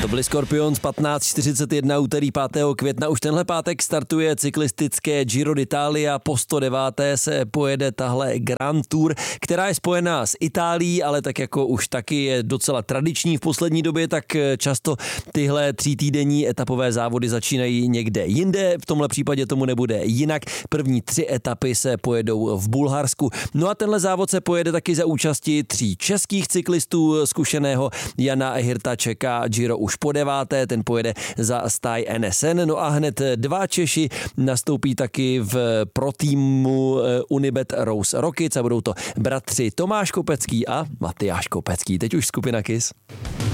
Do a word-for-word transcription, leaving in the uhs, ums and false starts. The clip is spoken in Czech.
byli Scorpions, patnáct čtyřicet jedna, úterý pátého května. Už tenhle pátek startuje cyklistické Giro d'Italia. Po sto deváté se pojede tahle Grand Tour, která je spojená s Itálií, ale tak jako už taky je docela tradiční v poslední době, tak často tyhle třítýdenní etapové závody začínají někde jinde. V tomhle případě tomu nebude jinak. První tři etapy se pojedou v Bulharsku. No a tenhle závod se pojede taky za účasti tří českých cyklistů. Zkušeného Jana Hirta čeká Giro už po deváté, ten pojede za stáj N S N. No a hned dva Češi nastoupí taky v pro týmu Unibet Rose Rockets a budou to bratři Tomáš Kopecký a Matyáš Kopecký. Teď už skupina Kiss.